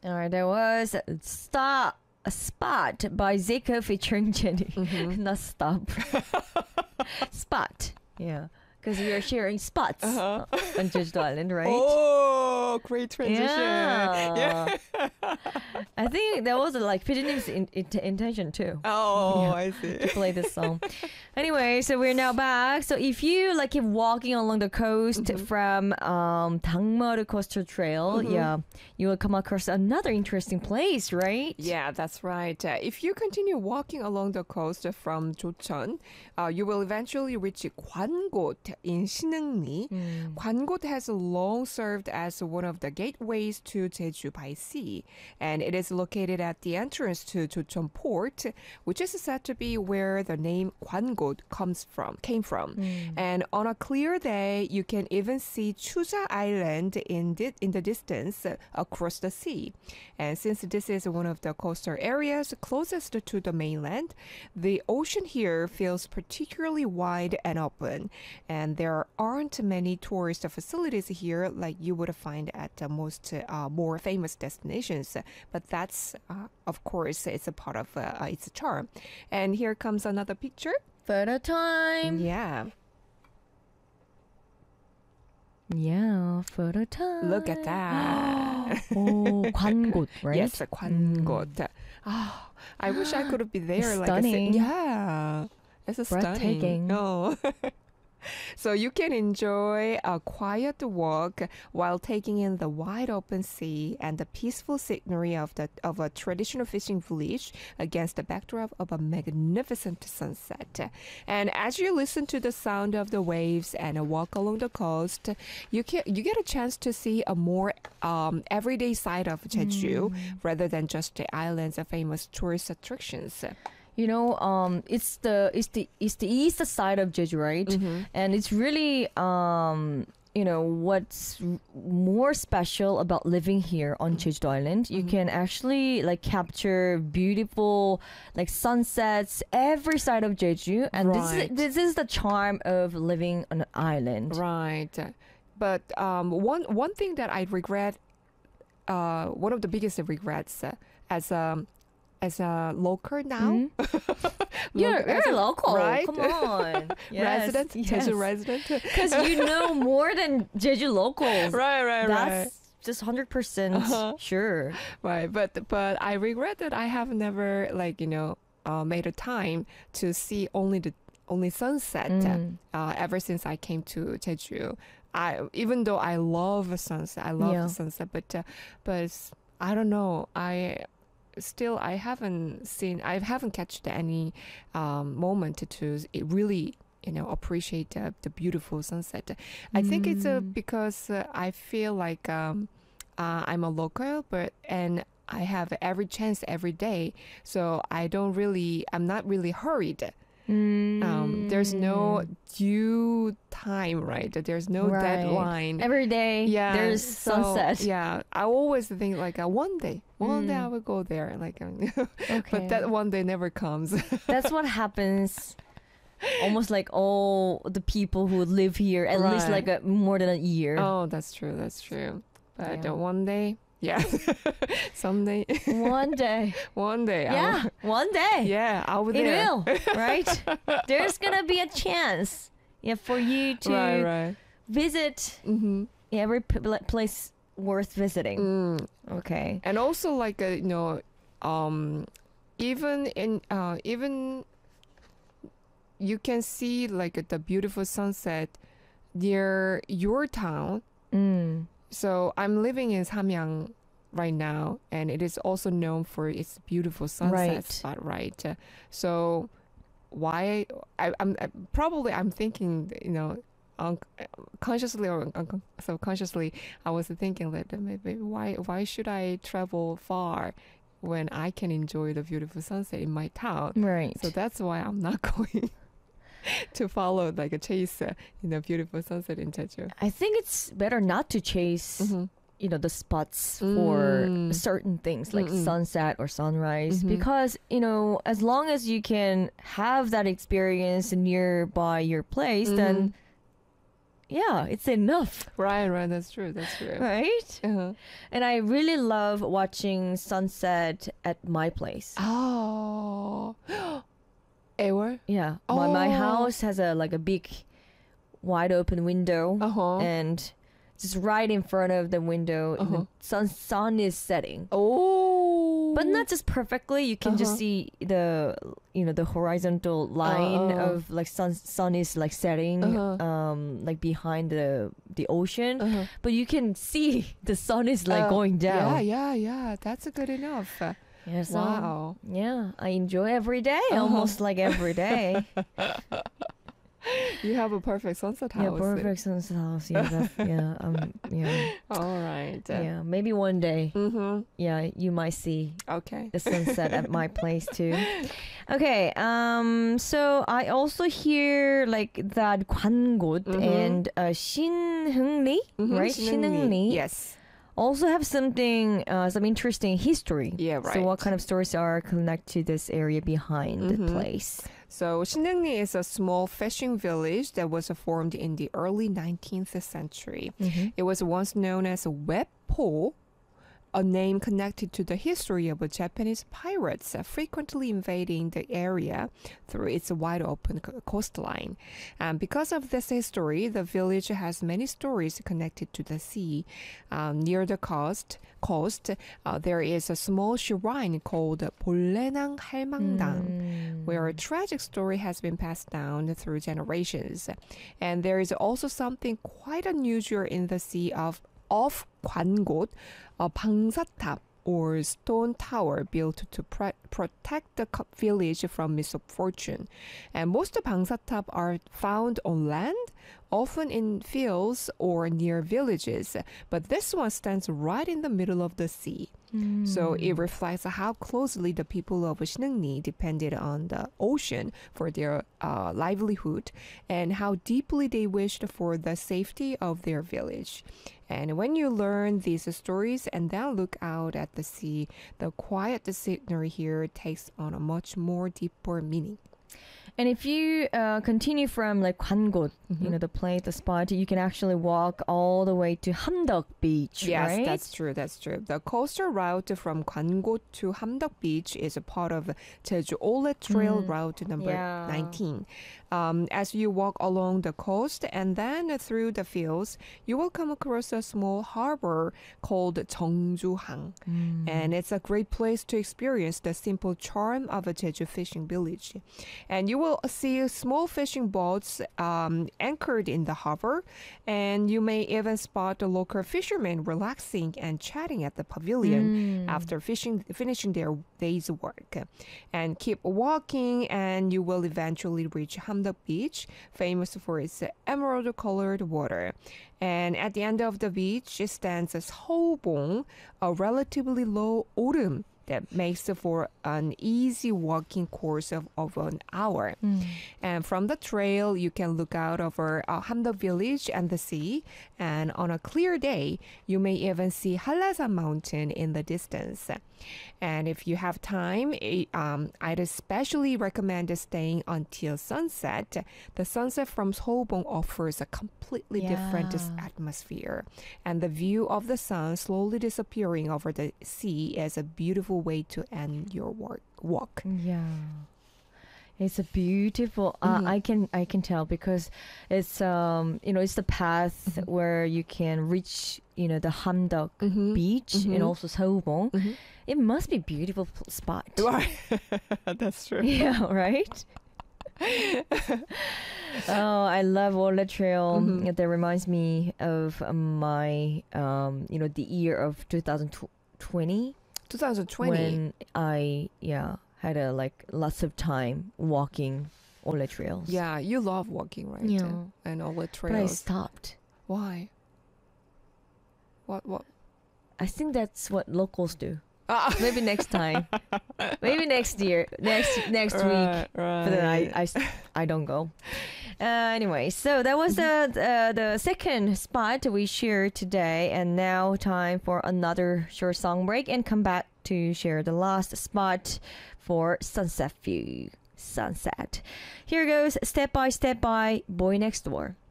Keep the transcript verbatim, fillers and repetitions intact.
All right, there was Stop a Spot by Zico featuring Jenny. Mm-hmm. Not Stop. Spot. Yeah. Because we are sharing spots uh-huh. on Jeju Island, right? Oh, great transition. Yeah. yeah. I think that was like Pidgeon's in, in, intention too. Oh, yeah, I see. To play this song. Anyway, so we're now back. So if you like keep walking along the coast mm-hmm. from um, Dangmaru Coastal Trail, mm-hmm. yeah, you will come across another interesting place, right? Yeah, that's right. Uh, if you continue walking along the coast from Jocheon, uh, you will eventually reach Kwangot in Sinungri. Mm. Kwangot has long served as one of the gateways to Jeju by sea, and it is located at the entrance to Jocheon Port, which is said to be where the name Kwangot comes from, came from. Mm. And on a clear day, you can even see Chuja Island in di- in the distance uh, across the sea. And since this is one of the coastal areas closest to the mainland, the ocean here feels particularly wide and open. And there aren't many tourist facilities here like you would find at uh, most uh, more famous destinations. But that's, uh, of course, it's a part of uh, its charm. And here comes another picture. Photo time. Yeah. Yeah, photo time. Look at that. Oh, Kwangot, right? Yes, Kwangot. Mm. Oh, I wish I could be there. Stunning. Like a, yeah. It's a breathtaking. Stunning. Oh. So you can enjoy a quiet walk while taking in the wide open sea and the peaceful scenery of the of a traditional fishing village against the backdrop of a magnificent sunset. And as you listen to the sound of the waves and walk along the coast, you can you get a chance to see a more um, everyday side of Jeju mm. rather than just the island's famous tourist attractions. You know, um, it's the it's the it's the east side of Jeju, right? Mm-hmm. And it's really, um, you know, what's r- more special about living here on Jeju Island. You mm-hmm. can actually like capture beautiful like sunsets every side of Jeju, and right. this is this is the charm of living on an island. Right. But um, one one thing that I regret, uh, one of the biggest regrets uh, as a As a local now, mm-hmm. you're, you're a local, right? Come on, yes. resident, yes. Jeju resident, because you know more than Jeju locals. Right, right, That's right. That's just hundred percent sure. Right, but but I regret that I have never like you know uh, made a time to see only the only sunset mm. uh, ever since I came to Jeju. I even though I love sunset, I love yeah. the sunset, but uh, but I don't know I. Still, I haven't seen, I haven't catched any um, moment to really, you know, appreciate uh, the beautiful sunset. I mm. think it's uh, because uh, I feel like um, uh, I'm a local, but and I have every chance every day, so I don't really, I'm not really hurried. Mm. Um, there's no due time, right? There's no right. deadline. Every day, yeah, there's so, sunset. Yeah, I always think like uh, one day, one mm. day I will go there. Like, okay. But that one day never comes. That's what happens. Almost like all the people who live here at right. least like a, more than a year. Oh, that's true. That's true. But yeah. uh, one day. Yeah. Someday. One day. One day. Yeah. I'll, one day. Yeah. I'll be it there. will. Right? There's going to be a chance yeah, for you to right, right. visit mm-hmm. every p- place worth visiting. Mm. Okay. And also like, uh, you know, um, even in, uh, even you can see like the beautiful sunset near your town. Mm. So I'm living in Samyang right now, and it is also known for its beautiful sunset right. spot, right? Uh, so why I, I'm I, probably I'm thinking, you know, un- consciously or un- subconsciously, I was thinking that maybe why why should I travel far when I can enjoy the beautiful sunset in my town? Right. So that's why I'm not going to follow like a chase uh, you know beautiful sunset in Jeju. I think it's better not to chase mm-hmm. you know the spots mm. for certain things like Mm-mm. sunset or sunrise mm-hmm. because you know as long as you can have that experience nearby your place mm-hmm. then yeah, it's enough, Right, right. That's true. That's true. right? Uh-huh. And I really love watching sunset at my place. Oh. Ewer? Yeah, my my Oh. house has a like a big, wide open window, Uh-huh. and just right in front of the window, Uh-huh. the sun sun is setting. Oh. But not just perfectly. You can Uh-huh. just see the, you know, the horizontal line Uh-uh. of like sun sun is like setting, Uh-huh. um, like behind the the ocean. Uh-huh. But you can see the sun is like Uh, going Yeah, down. yeah, yeah. That's good enough. Uh, Yeah, so, Wow. yeah, I enjoy every day, Uh-huh. almost like every day. You have a perfect sunset house. Yeah, perfect sunset house. Yeah, that, yeah, um, yeah, All right. Uh, yeah. Maybe one day, Mm-hmm. yeah, you might see Okay. the sunset at my place too. Okay, um, so I also hear like that Kwangot Mhm. and uh, Shinheungri, Mhm, right? Shinheungri Yes. also have something, uh, some interesting history. Yeah, So what right. kind of stories are connected to this area behind Mhm. the place? So Shinheungri is a small fishing village that was formed in the early nineteenth century. Mhm. It was once known as Weppo, a name connected to the history of Japanese pirates uh, frequently invading the area through its wide open co- coastline. And because of this history, the village has many stories connected to the sea. Um, near the coast, coast uh, there is a small shrine called Bollenang Halmangdang, Mm. where a tragic story has been passed down through generations. And there is also something quite unusual in the sea of off Kwangot, a 방사탑 or stone tower built to pre- protect the co- village from misfortune. And most 방사탑 are found on land, often in fields or near villages, but this one stands right in the middle of the sea. So it reflects how closely the people of Shinheungri depended on the ocean for their uh, livelihood and how deeply they wished for the safety of their village. And when you learn these stories and then look out at the sea, the quiet scenery here takes on a much more deeper meaning. And if you uh, continue from like Kwangot, you know, the place, the spot, you can actually walk all the way to Hamdeok Beach, Yes, right? that's true. That's true. The coastal route from Kwangot to Hamdeok Beach is a part of Jeju Ole Trail Mm. Route number Yeah. nineteen. Um, as you walk along the coast and then through the fields, you will come across a small harbor called Jeongju-hang. Mm. And it's a great place to experience the simple charm of a Jeju fishing village. And you will see small fishing boats um, anchored in the harbor, and you may even spot the local fishermen relaxing and chatting at the pavilion Mm. after fishing, finishing their day's work. And keep walking, and you will eventually reach Hamdeok Beach, famous for its emerald-colored water. And at the end of the beach stands a Seobong, a relatively low orym that makes for an easy walking course of over an hour. Mm. And from the trail, you can look out over uh, Hamdeok village and the sea. And on a clear day, you may even see Hallasan mountain in the distance. And if you have time, eh, um, I'd especially recommend staying until sunset. The sunset from Seobong offers a completely different s- Yeah. atmosphere. And the view of the sun slowly disappearing over the sea is a beautiful way to end your work, walk. Yeah. It's a beautiful. Mhm. Uh, I can I can tell because it's um you know it's the path Mhm. where you can reach you know the Hamdeok Mhm. Beach Mhm. and also Seobong. Mhm. It must be a beautiful pl- spot. That's true. Yeah, right. Oh, I love Ole Trail. Mhm. That reminds me of my um you know the year of two thousand twenty twenty twenty. when I yeah had a like lots of time walking Ole trails. Yeah, you love walking, right? Yeah. And all the But I trails. stopped. Why? What? What? I think that's what locals do. Ah. Maybe next time. Maybe next year. Next next week. Right, right. But then I, I, s- I don't go. Uh, anyway, so that was the, the the second spot we shared today, and now time for another short song break, and come back to share the last spot for sunset view. Sunset. Here goes Step by Step by Boy Next Door.